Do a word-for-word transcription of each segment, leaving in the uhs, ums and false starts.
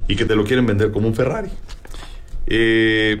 y que te lo quieren vender como un Ferrari. Eh,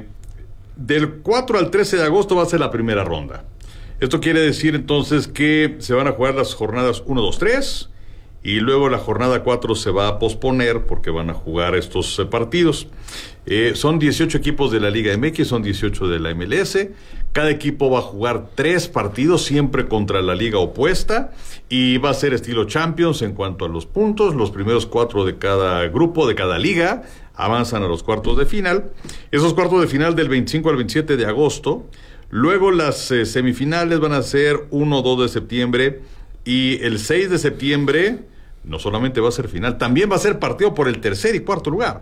del cuatro al trece de agosto va a ser la primera ronda. Esto quiere decir entonces que se van a jugar las jornadas uno, dos, tres, y luego la jornada cuatro se va a posponer porque van a jugar estos eh, partidos. Eh, son dieciocho equipos de la Liga M X, son dieciocho de la M L S. Cada equipo va a jugar tres partidos, siempre contra la liga opuesta, y va a ser estilo Champions en cuanto a los puntos. Los primeros cuatro de cada grupo, de cada liga, avanzan a los cuartos de final. Esos cuartos de final del veinticinco al veintisiete de agosto. Luego las eh, semifinales van a ser uno, dos de septiembre, y el seis de septiembre no solamente va a ser final, también va a ser partido por el tercer y cuarto lugar.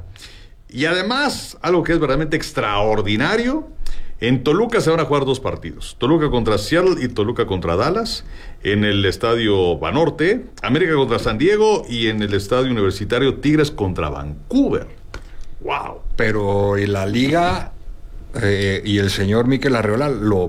Y además, algo que es verdaderamente extraordinario, en Toluca se van a jugar dos partidos. Toluca contra Seattle y Toluca contra Dallas, en el estadio Banorte, América contra San Diego, y en el estadio universitario Tigres contra Vancouver. ¡Wow! Pero y la liga eh, y el señor Mikel Arriola lo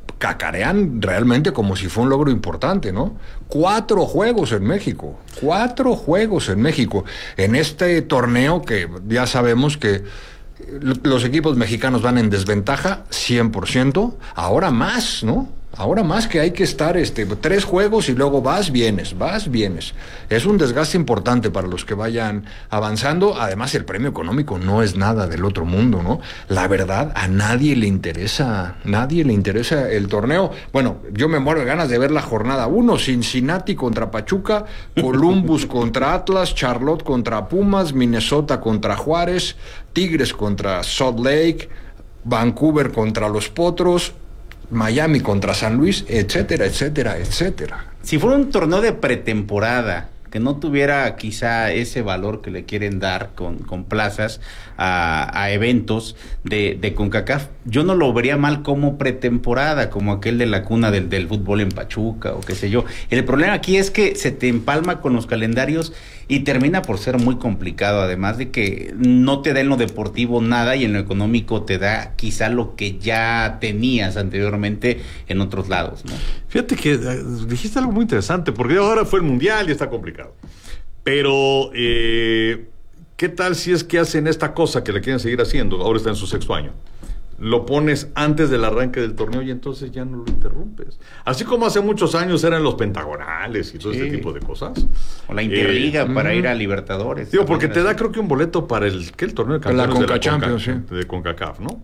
cacarean realmente como si fue un logro importante, ¿no? Cuatro juegos en México, cuatro juegos en México, en este torneo que ya sabemos que los equipos mexicanos van en desventaja cien por ciento, ahora más, ¿no? Ahora más que hay que estar este, tres juegos y luego vas, vienes, vas, vienes. Es un desgaste importante para los que vayan avanzando. Además, el premio económico no es nada del otro mundo, ¿no? La verdad, a nadie le interesa, nadie le interesa el torneo. Bueno, yo me muero de ganas de ver la jornada uno, Cincinnati contra Pachuca, Columbus contra Atlas, Charlotte contra Pumas, Minnesota contra Juárez, Tigres contra Salt Lake, Vancouver contra los Potros, Miami contra San Luis, etcétera, etcétera, etcétera. Si fuera un torneo de pretemporada que no tuviera quizá ese valor que le quieren dar con, con plazas a, a eventos de, de CONCACAF, yo no lo vería mal como pretemporada, como aquel de la cuna del, del fútbol en Pachuca o qué sé yo. El problema aquí es que se te empalma con los calendarios y termina por ser muy complicado, además de que no te da en lo deportivo nada y en lo económico te da quizá lo que ya tenías anteriormente en otros lados, ¿no? Fíjate que eh, dijiste algo muy interesante, porque ahora fue el Mundial y está complicado. Pero, eh, ¿qué tal si es que hacen esta cosa que le quieren seguir haciendo? Ahora está en su sexto año. Lo pones antes del arranque del torneo y entonces ya no lo interrumpes. Así como hace muchos años eran los pentagonales y todo sí. Este tipo de cosas. O la Interliga eh, para mm, ir a Libertadores. Digo, porque te da creo que un boleto para el, ¿qué? El torneo de campeones la Conca de la Champions, Conca, sí. de CONCACAF, ¿no?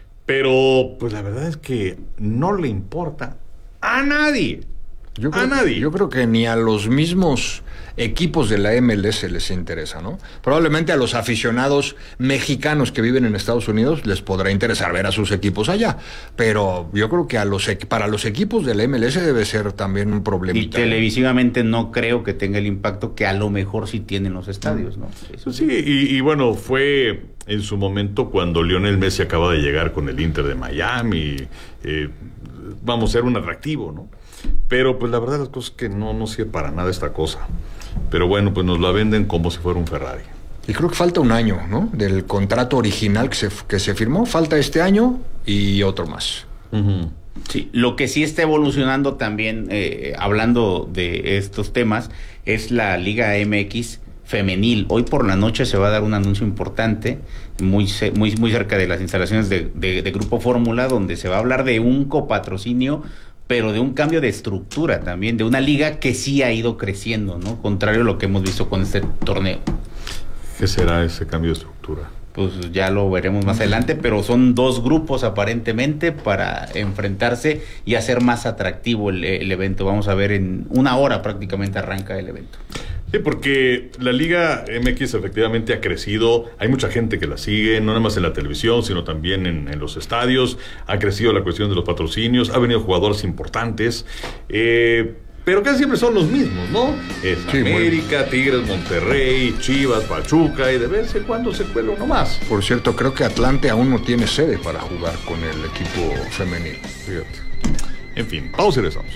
Pero, pues la verdad es que no le importa a nadie. Yo creo, a nadie. Yo creo que ni a los mismos equipos de la M L S les interesa, ¿no? Probablemente a los aficionados mexicanos que viven en Estados Unidos les podrá interesar ver a sus equipos allá, pero yo creo que a los para los equipos de la M L S debe ser también un problemita. Y televisivamente no creo que tenga el impacto que a lo mejor sí tienen los estadios, ¿no? Eso sí, y, y bueno, fue en su momento cuando Lionel Messi acaba de llegar con el Inter de Miami, eh, vamos a ser un atractivo, ¿no? Pero pues la verdad las cosas que no, no sirve para nada esta cosa. Pero bueno, pues nos la venden como si fuera un Ferrari. Y creo que falta un año, ¿no? Del contrato original que se, que se firmó. Falta este año y otro más. Uh-huh. Sí, lo que sí está evolucionando también, eh, hablando de estos temas, es la Liga M X femenil. Hoy por la noche se va a dar un anuncio importante, muy muy muy cerca de las instalaciones de, de, de Grupo Fórmula, donde se va a hablar de un copatrocinio, pero de un cambio de estructura también, de una liga que sí ha ido creciendo, ¿no? Contrario a lo que hemos visto con este torneo. ¿Qué será ese cambio de estructura? Pues ya lo veremos más adelante, pero son dos grupos aparentemente para enfrentarse y hacer más atractivo el, el evento. Vamos a ver, en una hora prácticamente arranca el evento. Sí, porque la Liga M X efectivamente ha crecido, hay mucha gente que la sigue, no nada más en la televisión, sino también en, en los estadios, ha crecido la cuestión de los patrocinios, ha venido jugadores importantes, eh, pero casi siempre son los mismos, ¿no? Es sí, América, muy... Tigres, Monterrey, Chivas, Pachuca, y de vez en cuando se cuela uno más. Por cierto, creo que Atlante aún no tiene sede para jugar con el equipo femenil. Fíjate. En fin, pausa y regresamos.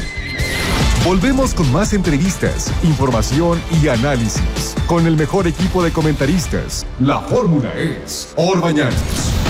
Volvemos con más entrevistas, información y análisis con el mejor equipo de comentaristas. La fórmula es Orbañanos.